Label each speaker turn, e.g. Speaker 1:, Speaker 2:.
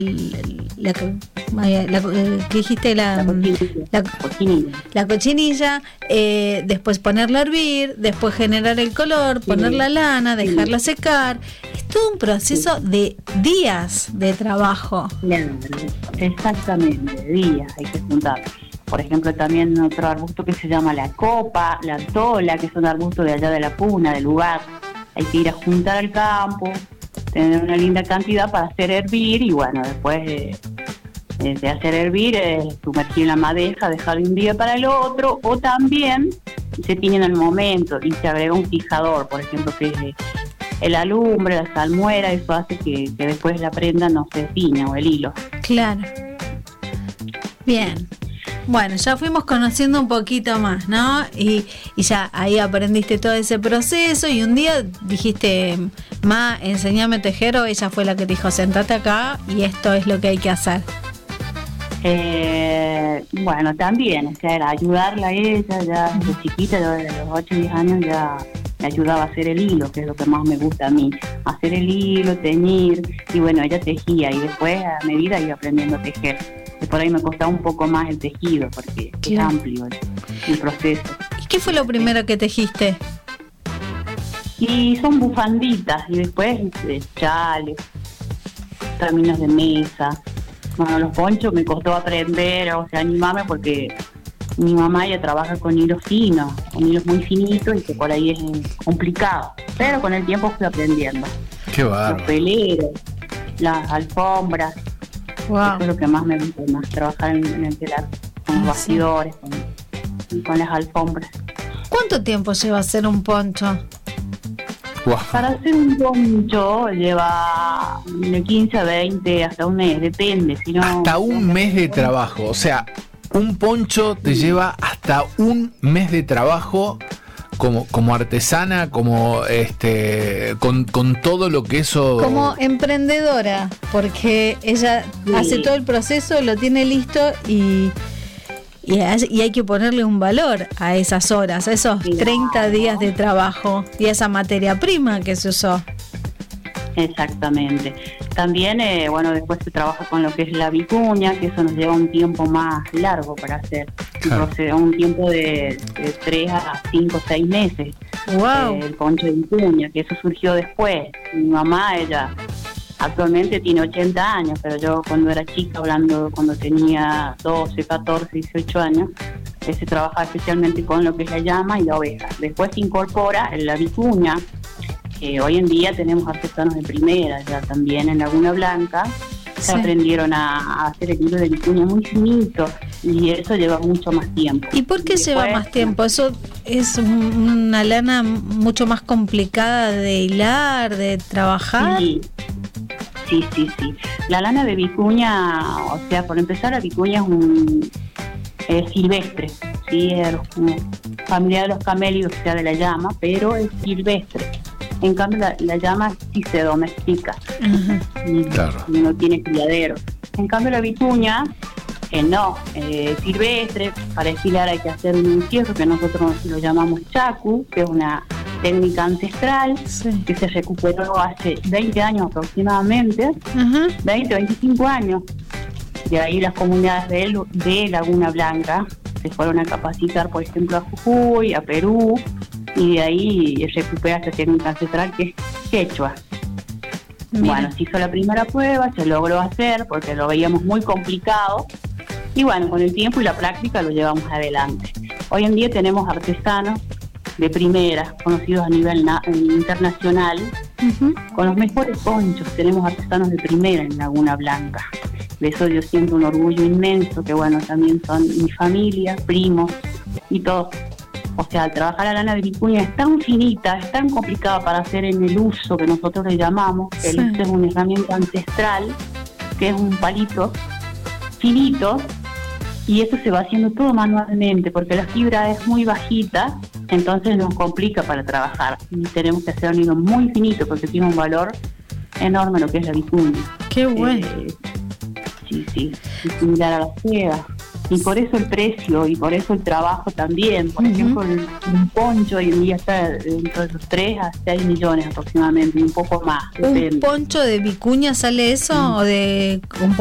Speaker 1: que dijiste la cochinilla, después ponerla a hervir, después generar el color, poner la lana, dejarla secar. Es todo un proceso de días de trabajo.
Speaker 2: Claro, exactamente, días hay que juntar. Por ejemplo, también otro arbusto que se llama la copa, la tola, que son arbustos de allá de la puna, del lugar. Hay que ir a juntar al campo, tener una linda cantidad para hacer hervir y bueno, después de hacer hervir, sumergir en la madeja, dejar de un día para el otro, o también se tiñe en el momento y se agrega un fijador, por ejemplo, que es el alumbre, la salmuera, eso hace que después la prenda no se tiña, o el hilo.
Speaker 1: Claro. Bien. Bueno, ya fuimos conociendo un poquito más, ¿no? Y ya ahí aprendiste todo ese proceso y un día dijiste, Ma, enséñame a tejer, o ella fue la que te dijo, sentate acá y esto es lo que hay que hacer.
Speaker 2: Bueno, también, o sea, era ayudarla a ella, ya desde chiquita, yo desde los 8 o 10 años ya me ayudaba a hacer el hilo, que es lo que más me gusta a mí, hacer el hilo, teñir, y bueno, ella tejía y después a medida iba aprendiendo a tejer. Y por ahí me costaba un poco más el tejido, porque es amplio el proceso.
Speaker 1: ¿Y qué fue lo primero que tejiste?
Speaker 2: Y son bufanditas, y después chales, caminos de mesa. Bueno, los ponchos me costó aprender, o sea, animarme, porque mi mamá ya trabaja con hilos finos, con hilos muy finitos, y que por ahí es complicado. Pero con el tiempo fui aprendiendo.
Speaker 3: ¡Qué bárbaro!
Speaker 2: Los peleros, las alfombras.
Speaker 1: Wow.
Speaker 2: Eso es lo que más me gusta, más trabajar en el telar, con los bastidores, con las alfombras.
Speaker 1: ¿Cuánto tiempo lleva hacer un poncho?
Speaker 3: Wow.
Speaker 2: Para hacer un poncho lleva de 15 a 20, hasta un mes, depende. Si no,
Speaker 3: hasta un mes de trabajo, o sea, un poncho te lleva hasta un mes de trabajo como artesana, como con todo lo que eso...
Speaker 1: Como emprendedora, porque ella hace todo el proceso, lo tiene listo y hay que ponerle un valor a esas horas, a esos 30 días de trabajo y a esa materia prima que se usó.
Speaker 2: Exactamente. También, bueno, después se trabaja con lo que es la vicuña, que eso nos lleva un tiempo más largo para hacer.
Speaker 3: Claro.
Speaker 2: Un tiempo de 3 a 5 o 6 meses.
Speaker 1: Wow.
Speaker 2: El poncho de vicuña, que eso surgió después. Mi mamá, ella actualmente tiene 80 años, pero yo cuando era chica, hablando cuando tenía 12, 14, 18 años, se trabaja especialmente con lo que es la llama y la oveja. Después se incorpora en la vicuña. Hoy en día tenemos artesanos de primera, ya también en Laguna Blanca, se aprendieron a hacer el hilo de vicuña muy finito, y eso lleva mucho más tiempo.
Speaker 1: ¿Y por qué lleva más tiempo? ¿Eso es una lana mucho más complicada de hilar, de trabajar?
Speaker 2: Sí. La lana de vicuña, o sea, por empezar, la vicuña es silvestre, ¿sí? Es familiar de los camélidos, o sea, de la llama, pero es silvestre. En cambio, la llama sí se domestica.
Speaker 3: Claro.
Speaker 2: Y no tiene criadero. En cambio, la vicuña, no, silvestre. Para estilar hay que hacer un encierro que nosotros lo llamamos chacu, que es una técnica ancestral que se recuperó hace 20 años aproximadamente, 20, 25 años. De ahí las comunidades de Laguna Blanca se fueron a capacitar, por ejemplo, a Jujuy, a Perú, y de ahí recupera esta técnica ancestral que es quechua. Mira. Bueno, se hizo la primera prueba, se logró hacer porque lo veíamos muy complicado, y bueno, con el tiempo y la práctica lo llevamos adelante. Hoy en día tenemos artesanos de primera, conocidos a nivel internacional, con los mejores ponchos. Tenemos artesanos de primera en Laguna Blanca. De eso yo siento un orgullo inmenso, que bueno, también son mi familia, primos y todo. O sea, al trabajar la lana de vicuña es tan finita, es tan complicada para hacer en el uso que nosotros le llamamos. El uso es una herramienta ancestral, que es un palito finito, y eso se va haciendo todo manualmente, porque la fibra es muy bajita, entonces nos complica para trabajar. Y tenemos que hacer un hilo muy finito, porque tiene un valor enorme lo que es la vicuña.
Speaker 1: ¡Qué bueno!
Speaker 2: Sí, similar a la seda. Y por eso el precio, y por eso el trabajo también. Por ejemplo, un poncho hoy en día está entre los 3 a 6 millones aproximadamente, y un poco más.
Speaker 1: ¿Un poncho de vicuña sale eso? ¿O de un